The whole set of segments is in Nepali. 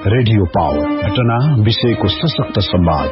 रेडियो पावर, घटना विषयको सशक्त संवाद।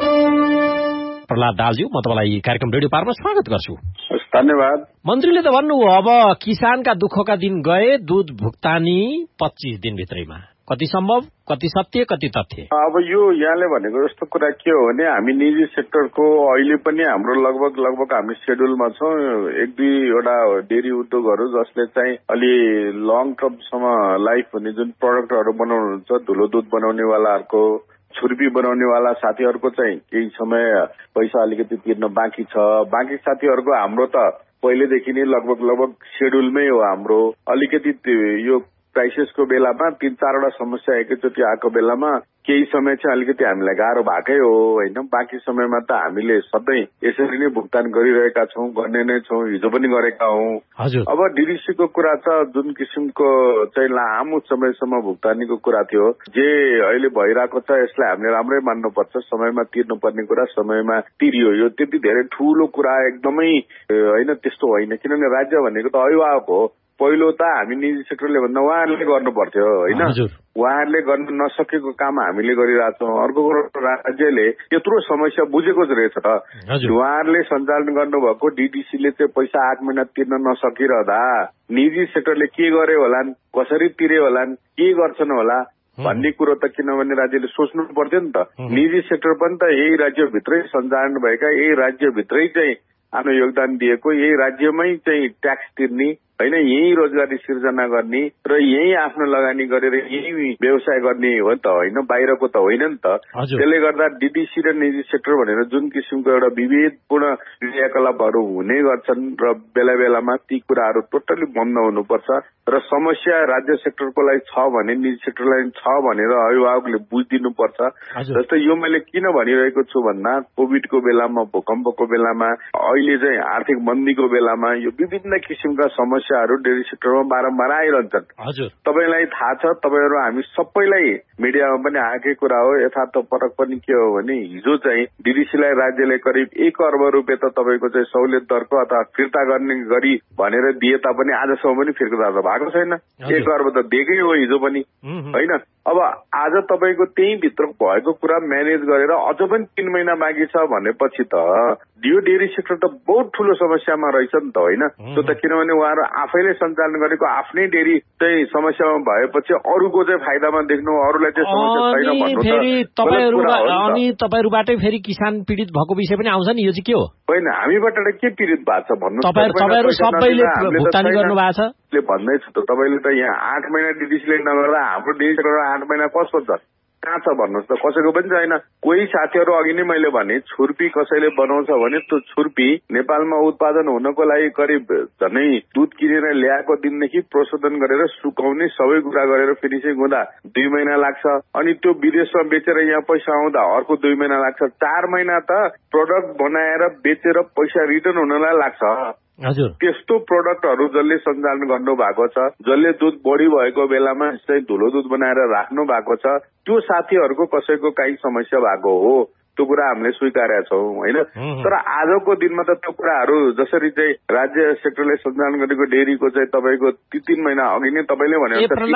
प्रहलाद दालज्यू, म तपाईलाई कार्यक्रम रेडियो पावरमा स्वागत गर्छु। धन्यवाद। मन्त्रीले त भन्नु अब किसानका दुःखका दिन गए, दूध भुक्तानी 25 दिनभित्रैमा। कति सम्भव, कति सत्य, कति तथ्य? अब यो यहाँले भनेको जस्तो कुरा के हो भने हामी निजी सेक्टरको अहिले पनि हाम्रो लगभग हामी शेड्युलमा छौँ। 1-2वटा डेरी उद्योगहरू जसले चाहिँ अलि लङ टर्मसम्म लाइफ हुने जुन प्रडक्टहरू बनाउनुहुन्छ, धुलो दुध बनाउनेवालाहरूको, छुर्पी बनाउनेवाला साथीहरूको चाहिँ केही समय पैसा अलिकति तिर्न बाँकी छ। बाँकी साथीहरूको हाम्रो त पहिलेदेखि नै लगभग शेड्युलमै हो। हाम्रो अलिकति यो क्राइसिसको बेलामा 3-4वटा समस्या एकैचोटि आएको बेलामा केही समय चाहिँ अलिकति हामीलाई गाह्रो भएकै हो होइन। बाँकी समयमा त हामीले सधैँ यसरी नै भुक्तान गरिरहेका छौँ, गर्ने नै छौँ, हिजो पनि गरेका हौँ। अब डीडीसीको कुरा छ, जुन किसिमको चाहिँ लामो समयसम्म भुक्तानीको कुरा थियो, जे अहिले भइरहेको छ यसलाई हामीले राम्रै मान्नुपर्छ। समयमा तिर्नुपर्ने कुरा समयमा तिरियो, यो त्यति धेरै ठूलो कुरा एकदमै होइन, त्यस्तो होइन। किनभने राज्य भनेको त अभिभावक हो। पहिलो त हामी निजी सेक्टरले भन्दा उहाँहरूले गर्नु पर्थ्यो होइन। उहाँहरूले गर्न नसकेको काम हामीले गरिरहेछौँ। अर्को कुरो, राज्यले त्यत्रो समस्या बुझेको रहेछ त। उहाँहरूले सञ्चालन गर्नुभएको डीडीसीले चाहिँ पैसा 8 महिना तिर्न नसकिरहँदा निजी सेक्टरले के गरे होलान्, कसरी तिरे होलान्, के गर्छन् होला भन्ने कुरो त किनभने राज्यले सोच्नु पर्थ्यो नि त। निजी सेक्टर पनि त यही राज्यभित्रै सञ्चालन भएका, यही राज्यभित्रै चाहिँ आफ्नो योगदान दिएको, यही राज्यमै चाहिँ ट्याक्स तिर्ने होइन, यही रोजगारी सिर्जना गर्ने र यही आफ्नो लगानी गरेर यही व्यवसाय गर्ने हो त होइन, बाहिरको त होइन नि त। त्यसले गर्दा डीडीसी र निजी सेक्टर भनेर जुन किसिमको एउटा विभेदपूर्ण क्रियाकलापहरू हुने गर्छन् र बेला बेलामा ती कुराहरू टोटली बन्द हुनुपर्छ। र समस्या राज्य सेक्टरको लागि छ भने निजी सेक्टरलाई छ भनेर अभिभावकले बुझिदिनुपर्छ। जस्तै यो मैले किन भनिरहेको छु भन्दा कोभिडको बेलामा, भूकम्पको बेलामा, अहिले चाहिँ आर्थिक मन्दीको बेलामा यो विभिन्न किसिमका समस्याहरू डेरी सेक्टरमा बारम्बार आइरहन्छन्। तपाईलाई थाहा छ, तपाईहरू हामी सबैलाई मिडियामा पनि आएकै कुरा हो। यथार्थ फरक पनि के हो भने हिजो चाहिँ डीडीसीलाई राज्यले करिब 1 अर्ब रुपियाँ त तपाईँको चाहिँ सहुलियत दरको अथवा फिर्ता गर्ने गरी भनेर दिए तापनि आजसम्म पनि फिर्ता त भएको छैन। 1 अर्ब त दिएकै हो हिजो पनि होइन। अब आज तपाईँको त्यही भित्र भएको कुरा म्यानेज गरेर अझ पनि 3 महिना बाँकी छ भनेपछि त यो डेरी सेक्टर त बहुत ठूलो समस्यामा रहेछ नि त होइन। त्यो त किनभने उहाँहरू आफैले सञ्चालन गरेको आफ्नै डेरी चाहिँ समस्यामा भएपछि अरूको चाहिँ फाइदामा देख्नु, अरूलाई चाहिँ समस्या छैन भन्नु त। अनि तपाईँहरूबाटै फेरि किसान पीडित भएको विषय पनि आउँछ नि, यो चाहिँ के हो? होइन, हामीबाट के पीडित भएको छ भन्नु, तपाईँहरू सबैले भुक्तानी गर्नु भएको छ भन्दैछु त। तपाईँले त यहाँ 8 महिना डीडीसीले नगर्दा हाम्रो डेरी सेक्टर 8 महिना कसको छ, कहाँ छ भन्नुहोस् त? कसैको पनि छैन। कोही साथीहरू अघि नै मैले भने छुर्पी कसैले बनाउँछ भने त्यो छुर्पी नेपालमा उत्पादन हुनको लागि करिब झनै दुध किनेर ल्याएको दिनदेखि प्रशोधन गरेर सुकाउने सबै कुरा गरेर फिनिसिङ हुँदा 2 महिना लाग्छ। अनि त्यो विदेशमा बेचेर यहाँ पैसा आउँदा अर्को 2 महिना लाग्छ। 4 महिना त प्रडक्ट बनाएर बेचेर पैसा रिटर्न हुनलाई लाग्छ। त्यस्तो प्रोडक्टहरू जसले सञ्चालन गर्नु भएको छ, जसले दुध बढी भएको बेलामा चाहिँ धुलो दुध बनाएर राख्नु भएको छ, त्यो साथीहरूको कसैको काहीँ समस्या भएको हो, त्यो कुरा हामीले स्वीकारेका छौँ होइन। तर आजको दिनमा त त्यो कुराहरू जसरी चाहिँ राज्य सेक्टरले सञ्चालन गरेको डेरीको चाहिँ तपाईँको 3 महिना अघि नै तपाईँले भने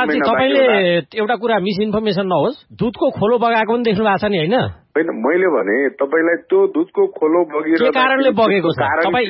एउटा कुरा मिस इन्फर्मेसन नहोस्, दुधको खोलो बगाएको पनि देख्नु भएको छ नि होइन? होइन, मैले भने तपाईँलाई त्यो दुधको खोलो बगिरहेको के कारणले बगेको छ? तपाईँ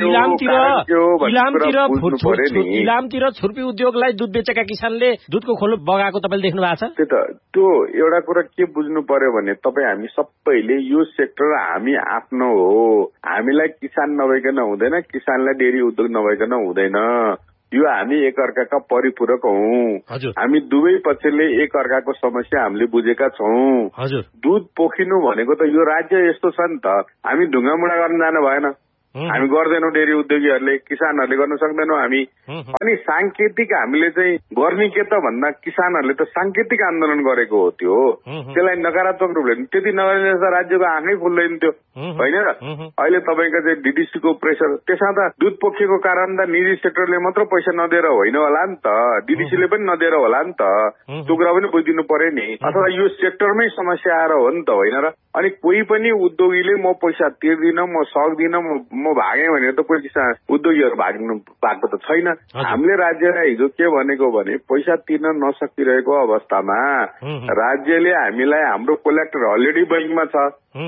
इलामतिर छुर्पी उद्योगलाई दुध बेचेका किसानले दुधको खोलो बगाएको तपाईँले देख्नु भएको छ? त्यही त, त्यो एउटा कुरा के बुझ्नु पर्यो भने तपाईँ हामी सबैले यो सेक्टर हामी आफ्नो हो। हामीलाई किसान नभइकन हुँदैन, किसानलाई डेरी उद्योग नभइकन हुँदैन। यो हामी एकअर्काका परिपूरक हौँ। हामी दुवै पक्षले एकअर्काको समस्या हामीले बुझेका छौँ। दुध पोखिनु भनेको त यो राज्य यस्तो छ नि त, हामी ढुङ्गामुढा गर्न जानु भएन। हामी गर्दैनौँ, डेरी उद्योगीहरूले, किसानहरूले गर्न सक्दैनौँ हामी। अनि सांकेतिक हामीले चाहिँ गर्ने के त भन्दा किसानहरूले त सांकेतिक आन्दोलन गरेको हो त्यो। त्यसलाई नकारात्मक रूपले त्यति नगरिने जस्तो राज्यको आँखै खुल्दैन त्यो होइन र। अहिले तपाईँको चाहिँ डीडीसीको प्रेसर, त्यसमा त दुध पोखिएको कारण त निजी सेक्टरले मात्र पैसा नदिएर होइन होला नि त, डीडीसीले पनि नदिएर होला नि त। त्यो कुरा पनि बुझिदिनु पर्यो नि। अथवा यो सेक्टरमै समस्या आएर हो नि त होइन र। अनि कोही पनि उद्योगीले म पैसा तिर्दिनँ, म सक्दिनँ, म म भागेँ भने त कोही किसान उद्योगीहरू भाग्नु भएको त छैन। हामीले राज्यलाई हिजो के भनेको भने पैसा तिर्न नसकिरहेको अवस्थामा राज्यले हामीलाई हाम्रो कोलेक्टर अलरेडी बैंकमा छ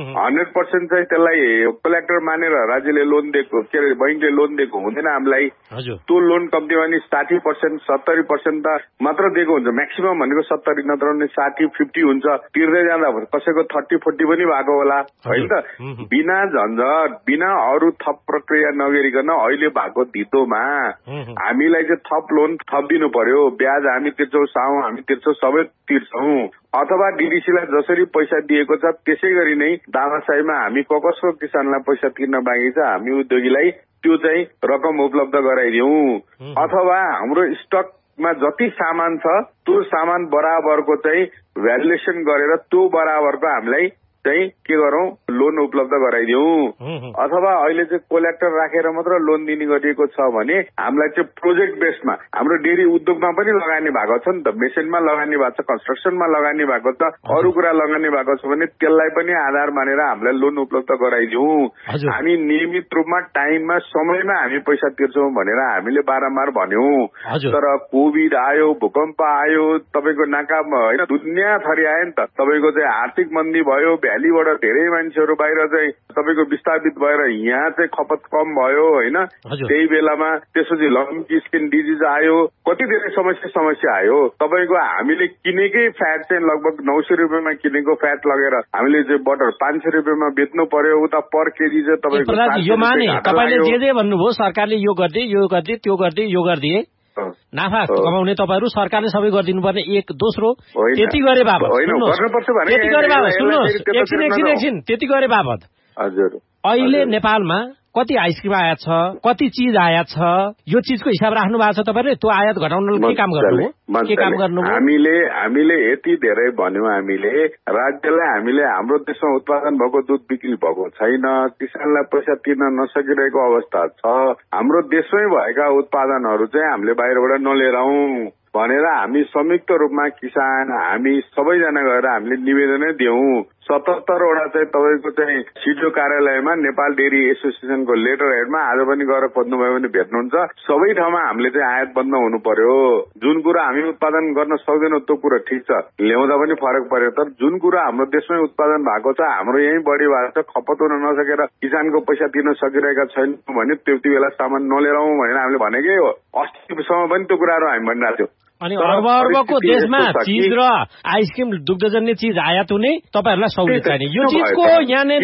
100% चाहिँ त्यसलाई कोलेक्टर मानेर राज्यले लोन दिएको के अरे बैंकले लोन दिएको हुँदैन हामीलाई। त्यो लोन कम्तीमा नि 60% 70% त मात्र दिएको हुन्छ। म्याक्सिमम भनेको 70 नत्र भने 60-50 हुन्छ। तिर्दै जाँदा कसैको 30-40 पनि भएको होला होइन त। बिना झन्झट बिना अरू थप प्रक्रिया नगरिकन अहिले भएको धितोमा हामीलाई चाहिँ थप लोन थप दिनु पर्यो। ब्याज हामी तिर्छौँ, साउँ हामी तिर्छौँ, सबै तिर्छौँ। अथवा डीडीसीलाई जसरी पैसा दिएको छ त्यसै गरी नै दामासाईमा हामी कसको किसानलाई पैसा तिर्न बाँकी छ हामी उद्योगीलाई त्यो चाहिँ रकम उपलब्ध गराइदिउँ। अथवा हाम्रो स्टकमा जति सामान छ त्यो सामान बराबरको चाहिँ भ्यालुएसन गरेर त्यो बराबरको हामीलाई चाहिँ के गरौँ लोन उपलब्ध गराइदिउँ। अथवा अहिले चाहिँ कोलेक्टर राखेर मात्र लोन दिने गरिएको छ भने हामीलाई चाहिँ प्रोजेक्ट बेसमा हाम्रो डेरी उद्योगमा पनि लगानी भएको छ नि त। मेसिनमा लगानी भएको छ, कन्स्ट्रक्सनमा लगानी भएको छ, अरू कुरा लगानी भएको छ भने त्यसलाई पनि आधार मानेर हामीलाई लोन उपलब्ध गराइदिउँ। हामी नियमित रूपमा टाइममा समयमा हामी पैसा तिर्छौँ भनेर हामीले बारम्बार भन्यौँ। तर कोभिड आयो, भूकम्प आयो, तपाईँको नाका होइन दुनियाँ थरी आयो नि त। तपाईँको चाहिँ आर्थिक मन्दी भयो, भ्यालीबाट धेरै मान्छेहरू बाहिर चाहिँ तपाईँको विस्थापित भएर यहाँ चाहिँ खपत कम भयो होइन। त्यही बेलामा त्यसपछि लम्की स्किन डिजिज आयो, कति धेरै समस्या आयो। तपाईँको हामीले किनेकै फ्याट चाहिँ लगभग 900 रुपियाँमा किनेको फ्याट लगेर हामीले चाहिँ बटर 500 रुपियाँमा बेच्नु पर्यो। उता पर केजी चाहिँ तपाईँको यो माने तपाईँले जे भन्नुभयो सरकारले यो गरिदिए यो गरिदिए त्यो गरिदिए यो गरिदिए नाफा कमाउने तपाईँहरू सरकारले सबै गरिदिनु पर्ने एक दोस्रो त्यति गरे बाबत त्यति गरे बाबत सुन्नुहोस् एकछिन त्यति गरे बाबत हजुर अहिले नेपालमा कति आइसक्रिम आयात छ, कति चिज आयात छ, यो चिजको हिसाब राख्नु भएको छ तपाईँले? त्यो आयात घटाउन के काम गर्नु? हामीले यति धेरै भन्यौँ। हामीले राज्यलाई हामीले हाम्रो देशमा उत्पादन भएको दुध बिक्री भएको छैन, किसानलाई पैसा तिर्न नसकिरहेको अवस्था छ, हाम्रो देशमै भएका उत्पादनहरू चाहिँ हामीले बाहिरबाट नलिएर आउँ भनेर हामी संयुक्त रूपमा किसान हामी सबैजना गएर हामीले निवेदनै दियौँ। 77 वटा चाहिँ तपाईँको चाहिँ सिडिओ कार्यालयमा नेपाल डेरी एसोसिएसनको लेटर हेडमा आज पनि गएर खोज्नुभयो भने भेट्नुहुन्छ। सबै ठाउँमा हामीले चाहिँ आयात बन्द हुनु पर्यो। जुन कुरा हामी उत्पादन गर्न सक्दैनौँ त्यो कुरा ठिक छ, ल्याउँदा पनि फरक पर्यो। तर जुन कुरा हाम्रो देशमै उत्पादन भएको छ, हाम्रो यहीँ बढी भएको छ, खपत हुन नसकेर किसानको पैसा तिर्न सकिरहेका छैनौँ भने त्यति बेला सामान नलिएर आउँ भनेर हामीले भनेकै हो। अस्तिसम्म पनि त्यो कुराहरू हामी भनिरहेको थियौँ। अनि अर्बको देशमा चिज र आइसक्रिम दुग्धजन्य चिज आयात हुने तपाईँहरूलाई सहुलियत छैन। यो चिजको यहाँनिर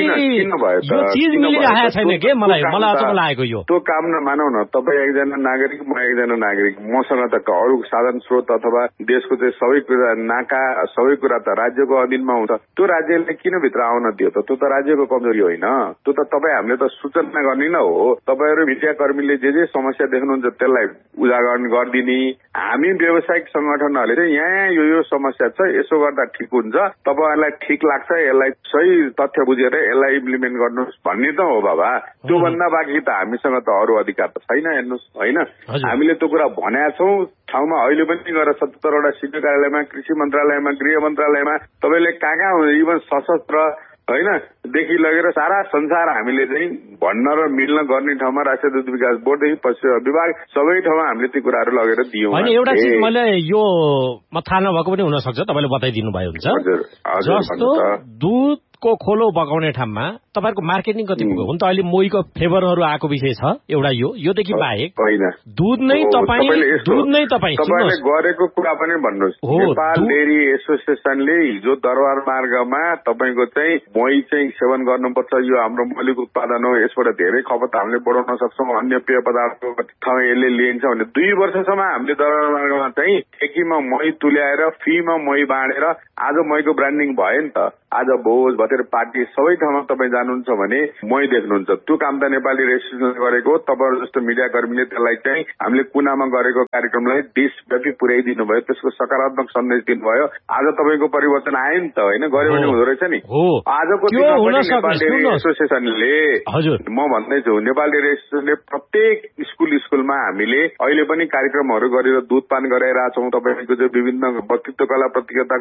यो चिज मिलिरहेको छैन के मलाई अचम्म लागेको यो त्यो काम नमानौ न। तपाईँ एकजना नागरिक, म एकजना नागरिक, मसँग त अरू साधन स्रोत अथवा देशको चाहिँ सबै कुरा नाका सबै कुरा त राज्यको अधीनमा हुन्छ। त्यो राज्यले किन भित्र आउन दियो त? त्यो त राज्यको कमजोरी होइन। त्यो त तपाईँ हामीले त सूचना गर्ने न हो। तपाईँहरू मिडिया कर्मीले जे समस्या देख्नुहुन्छ त्यसलाई उजागर गरिदिने। हामी व्यावसायिक संगठनहरूले चाहिँ यहाँ यो समस्या छ, यसो गर्दा ठिक हुन्छ, तपाईँहरूलाई ठिक लाग्छ, यसलाई सही तथ्य बुझेर यसलाई इम्प्लिमेन्ट गर्नुहोस् भन्ने त हो बाबा। त्योभन्दा बाँकी त हामीसँग त अरू अधिकार त छैन हेर्नुहोस् होइन। हामीले त्यो कुरा भनेका छौँ ठाउँमा। अहिले पनि गएर 77 वटा सिडिओ कार्यालयमा, कृषि मन्त्रालयमा, गृह मन्त्रालयमा तपाईँले कहाँ इभन सशस्त्र होइन देखि लगेर सारा संसार हामीले चाहिँ भन्न र मिल्न गर्ने ठाउँमा राष्ट्रिय दुध विकास बोर्डदेखि पशु विभाग सबै ठाउँमा हामीले ती कुराहरू लगेर दियौँ। होइन एउटा चिज मैले यो म थाहा नभएको पनि हुनसक्छ, तपाईँले बताइदिनु भयो हुन्छ। जस्तो दुधको खोलो बगाउने ठाउँमा तपाईँहरूको मार्केटिङ कति पुग्यो? हुन त अहिले मोहीको फ्लेभरहरू आएको विषय छ एउटा योदेखि बाहेक दुध नै तपाईँ गरेको कुरा पनि भन्नुहोस्। नेपाल डेरी एसोसिएसनले हिजो दरबार मार्गमा तपाईँको चाहिँ मोही चाहिँ सेवन गर्नुपर्छ, यो हाम्रो मौलिक उत्पादन हो, यसबाट धेरै खपत हामीले बढाउन सक्छौँ, अन्य पेय पदार्थको ठाउँ यसले लिइन्छ भने 2 वर्षसम्म हामीले दरबार मार्गमा चाहिँ ठेकीमा मोही तुल्याएर फ्रीमा मोही बाँडेर आज मोहीको ब्रान्डिङ भयो नि त। आज भोज भतेर पार्टी सबै ठाउँमा तपाईँ जानुहुन्छ भने मोही देख्नुहुन्छ। त्यो काम त नेपाली रेस्टुरेन्टले गरेको। तपाईँहरू जस्तो मिडिया कर्मीले त्यसलाई चाहिँ हामीले कुनामा गरेको कार्यक्रमलाई देशव्यापी पुर्याइदिनु भयो, त्यसको सकारात्मक सन्देश दिनुभयो। आज तपाईँको परिवर्तन आयो नि त होइन, गऱ्यो भने हुँदो रहेछ नि। आजको नेपाल डेरी एसोसिएसनले म भन्दैछु नेपाल डेरी एसोसिएसनले प्रत्येक स्कुलमा हामीले अहिले पनि कार्यक्रमहरू गरेर दुधपान गराइरहेछौँ। तपाईँको चाहिँ विभिन्न वक्तृत्व कला प्रतियोगिता गराइरहेछौँ।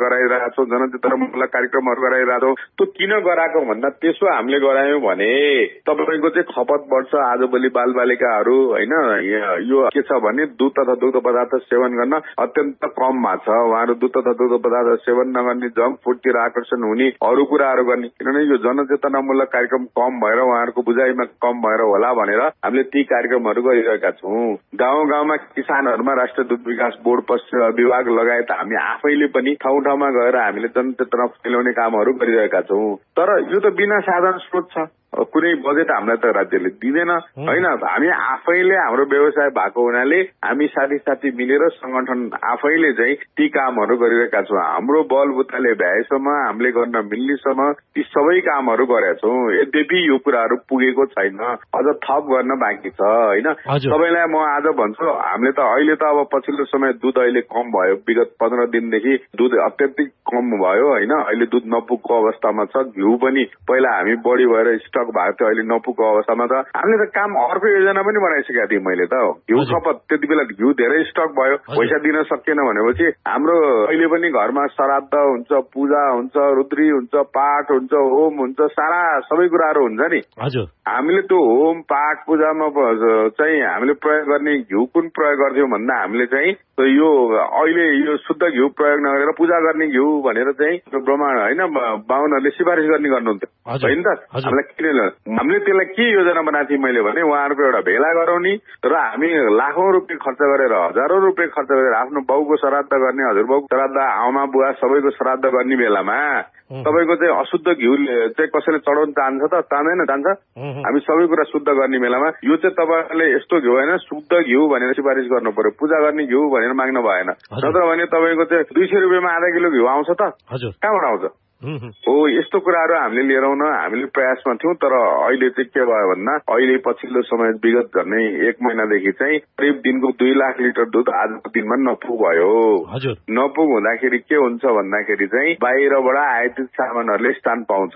छौँ, जनचेतनामूलक कार्यक्रमहरू गराइरहेको छौँ। त्यो किन गराएको भन्दा त्यसो हामीले गरायौँ भने तपाईँको चाहिँ खपत बढ्छ। आजभोलि बालबालिकाहरू होइन यो के छ भने दुध तथा दुग्ध पदार्थ सेवन गर्न अत्यन्त कम भएको छ। उहाँहरू दुध तथा दुग्ध पदार्थ सेवन नगर्ने, जङ्क फुडतिर आकर्षण हुने, अरू कुराहरू गर्ने, किनभने यो जनचेतनामूलक कार्यक्रम कम भएर उहाँहरूको बुझाइमा कम भएर होला भनेर हामीले ती कार्यक्रमहरू गरिरहेका छौँ। गाउँ गाउँमा किसानहरूमा राष्ट्रिय दुध विकास बोर्ड पशु विभाग लगायत हामी आफैले पनि ठाउँ ठाउँमा गएर हामीले जनचेतना फैलाउने कामहरू गरिरहेका छौँ। तर यो त बिना साधन स्रोत छ, कुनै बजेट हामीलाई त राज्यले दिँदैन होइन। हामी आफैले हाम्रो व्यवसाय भएको हुनाले हामी साथी मिलेर संगठन आफैले चाहिँ ती कामहरू गरिरहेका छौँ। हाम्रो बलबुताले भ्याएसम्म, हामीले गर्न मिल्नेसम्म ती सबै कामहरू गरेका छौँ। यद्यपि यो कुराहरू पुगेको छैन, अझ थप गर्न बाँकी छ होइन। सबैलाई म आज भन्छु, हामीले त अहिले त अब पछिल्लो समय दुध अहिले कम भयो, विगत 15 दिनदेखि दुध अत्यधिक कम भयो होइन। अहिले दुध नपुगको अवस्थामा छ। घिउ पनि पहिला हामी बढी भएर स्टक भएको थियो, अहिले नपुगको अवस्थामा छ। हामीले त काम अर्को योजना पनि बनाइसकेका थियौँ मैले त। घिउ खपत त्यति बेला घिउ धेरै स्टक भयो, पैसा दिन सकिएन भनेपछि हाम्रो अहिले पनि घरमा श्राद्ध हुन्छ, पूजा हुन्छ, रुद्री हुन्छ, पाठ हुन्छ, होम हुन्छ, सारा सबै कुराहरू हुन्छ नि। हामीले त्यो होम पाठ पूजामा चाहिँ हामीले प्रयोग गर्ने घिउ कुन प्रयोग गर्थ्यौँ भन्दा हामीले चाहिँ यो अहिले यो शुद्ध घिउ प्रयोग नगरेर पूजा गर्ने घिउ भनेर चाहिँ ब्रह्माण्ड होइन बाहुनहरूले सिफारिस गर्नुहुन्थ्यो होइन त। हामीलाई किन हामीले त्यसलाई के योजना बनाएको थियौँ मैले भने उहाँहरूको एउटा भेला गराउने र हामी लाखौं रुपियाँ खर्च गरेर, हजारौं रुपियाँ खर्च गरेर आफ्नो बाउको श्राद्ध गर्ने, हजुरबाउको श्राद्ध, आमा बुवा सबैको श्राद्ध गर्ने बेलामा तपाईँको चाहिँ अशुद्ध घिउ चाहिँ कसैले चढाउन चाहन्छ त? चाहँदैन, चाहन्छ। हामी सबै कुरा शुद्ध गर्ने बेलामा यो चाहिँ तपाईँले यस्तो घिउ होइन शुद्ध घिउ भनेर सिफारिस गर्नु पर्यो, पूजा गर्ने घिउ भनेर माग्नु भएन। नत्र भने तपाईँको चाहिँ 200 रुपियाँमा आधा किलो घिउ आउँछ त? कहाँबाट आउँछ? हो, यस्तो कुराहरू हामीले लिएर आउन हामीले प्रयासमा थियौँ। तर अहिले चाहिँ के भयो भन्दा अहिले पछिल्लो समय विगत झन्डै 1 महिनादेखि चाहिँ करिब दिनको 2 लाख लिटर दुध आजको दिनमा नपुग भयो। नपुग हुँदाखेरि के हुन्छ भन्दाखेरि चाहिँ बाहिरबाट आयातित सामानहरूले स्थान पाउँछ।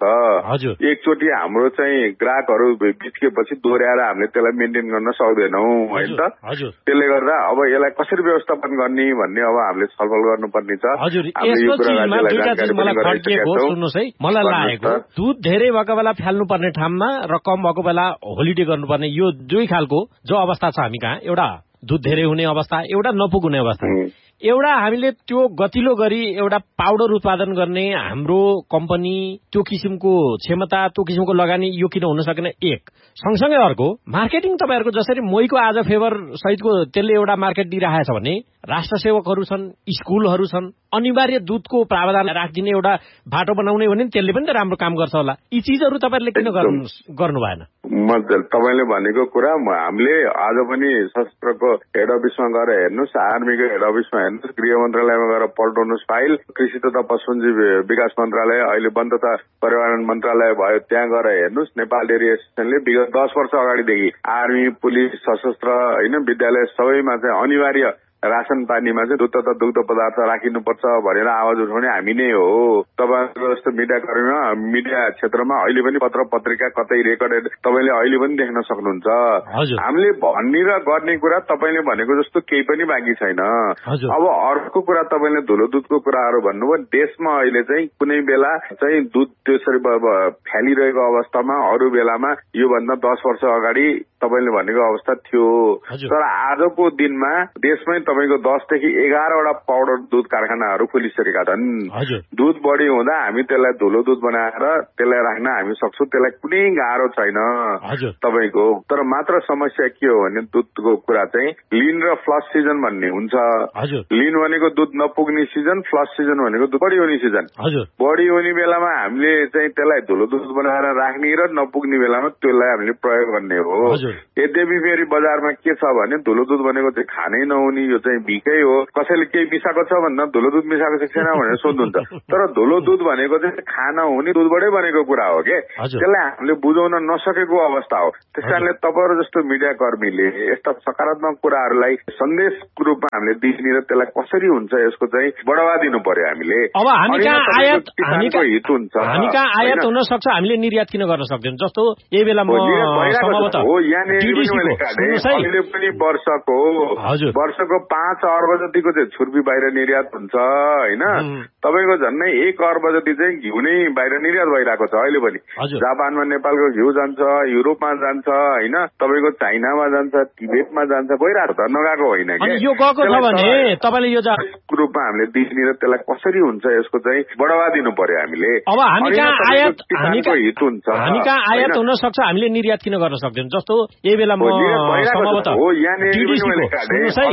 एकचोटि हाम्रो चाहिँ ग्राहकहरू बिच्केपछि दोहोऱ्याएर हामीले त्यसलाई मेन्टेन गर्न सक्दैनौँ होइन त। त्यसले गर्दा अब यसलाई कसरी व्यवस्थापन गर्ने भन्ने अब हामीले छलफल गर्नुपर्ने छ। सुन्नुहोस् है, मलाई लागेको दुध धेरै भएको बेला फ्याल्नु पर्ने ठाउँमा र कम भएको बेला होलिडे गर्नुपर्ने यो दुई खालको जो अवस्था छ हामी कहाँ, एउटा दुध धेरै हुने अवस्था, एउटा नपुग हुने अवस्था। एउटा हामीले त्यो गतिलो गरी एउटा पाउडर उत्पादन गर्ने हाम्रो कम्पनी त्यो किसिमको क्षमता, त्यो किसिमको लगानी यो किन हुन सकेन? एक सँगसँगै अर्को मार्केटिङ तपाईँहरूको जसरी मोहीको आज फेभर सहितको त्यसले एउटा मार्केट दिइरहेको छ भने राष्ट्र सेवकहरू छन्, स्कुलहरू छन्, अनिवार्य दुधको प्रावधान राखिदिने एउटा बाटो बनाउने भने त्यसले पनि त राम्रो काम गर्छ होला। यी चिजहरू तपाईँहरूले किन गर्नु भएन? मजाले तपाईँले भनेको कुरा हामीले आज पनि सशस्त्रको हेड अफिसमा गएर हेर्नुहोस्, आर्मीको हेड अफिसमा हेर्नुहोस्, गृह मन्त्रालयमा गएर पल्टाउनुहोस् फाइल, कृषि तथा पशुपन्छी विकास मन्त्रालय, अहिले वन तथा पर्यावरण मन्त्रालय भयो, त्यहाँ गएर हेर्नुहोस्। नेपाल डेयरी एसोसिएसनले विगत 10 वर्ष अगाडिदेखि आर्मी, पुलिस, सशस्त्र होइन विद्यालय सबैमा चाहिँ अनिवार्य राशन पानीमा चाहिँ दुध तथा दुग्ध पदार्थ राखिनुपर्छ भनेर आवाज उठाउने हामी नै हो। तपाईँको जस्तो मिडिया क्षेत्रमा अहिले पनि पत्र पत्रिका कतै रेकर्डेड तपाईँले अहिले पनि देख्न सक्नुहुन्छ। हामीले भन्ने र गर्ने कुरा तपाईँले भनेको जस्तो केही पनि बाँकी छैन। अब अर्को कुरा तपाईँले धुलो दुधको कुराहरू भन्नुभयो। देशमा अहिले चाहिँ कुनै बेला चाहिँ दुध त्यसरी फ्यालिरहेको अवस्थामा अरू बेलामा योभन्दा 10 वर्ष अगाडि तपाईँले भनेको अवस्था थियो। तर आजको दिनमा देशमै तपाईँको 10 देखि 11वटा पाउडर दुध कारखानाहरू खुलिसकेका छन्। दुध बढी हुँदा हामी त्यसलाई धुलो दुध बनाएर त्यसलाई राख्न हामी सक्छौँ, त्यसलाई कुनै गाह्रो छैन तपाईँको। तर मात्र समस्या के हो भने दुधको कुरा चाहिँ लिन र फ्लस सिजन भन्ने हुन्छ। लिन भनेको दुध नपुग्ने सिजन, फ्लस सिजन भनेको दुध बढी हुने सिजन। बढी हुने बेलामा हामीले चाहिँ त्यसलाई धुलो दुध बनाएर राख्ने र नपुग्ने बेलामा त्यसलाई हामीले प्रयोग गर्ने हो। यद्यपि फेरि बजारमा के छ भने धुलो दुध भनेको चाहिँ खानै नहुने यो चाहिँ भिकै हो। कसैले केही मिसाएको छ भन्दा धुलो दुध मिसाएको छ छैन भनेर सोध्नुहुन्छ। तर धुलो दुध भनेको चाहिँ खाना हुने दुधबाटै बनेको कुरा हो के, त्यसलाई हामीले बुझाउन नसकेको अवस्था हो। त्यस कारणले तपाईँहरू जस्तो मिडिया कर्मीले यस्ता सकारात्मक कुराहरूलाई सन्देशको रूपमा हामीले दिने र त्यसलाई कसरी हुन्छ यसको चाहिँ बढावा दिनु पर्यो हामीले। अब हामी कहाँ हित हुन्छ, हामी कहाँ आयात हुन सक्छ, हामीले निर्यात किन गर्न सक्दैनौँ? जस्तो यही बेला हो यहाँनिर अहिले पनि वर्षको 5 अर्ब जतिको चाहिँ छुर्पी बाहिर निर्यात हुन्छ होइन। तपाईँको झन्नै 1 अर्ब जति चाहिँ घिउ नै बाहिर निर्यात भइरहेको छ अहिले पनि। जापानमा नेपालको घिउ जान्छ, युरोपमा जान्छ होइन, तपाईँको चाइनामा जान्छ, तिब्बतमा जान्छ, गइरहेको त, नगएको होइन कि। यो गएको छ भने तपाईँले यो रूपमा हामीले दिने र त्यसलाई कसरी हुन्छ यसको चाहिँ बढावा दिनु पर्यो हामीले। अब हामी कहाँ आयात हित हुन्छ, हामी कहाँ आयात हुन सक्छ, हामीले निर्यात किन गर्न सक्दैनौँ? जस्तो यही बेला म सम्भवतः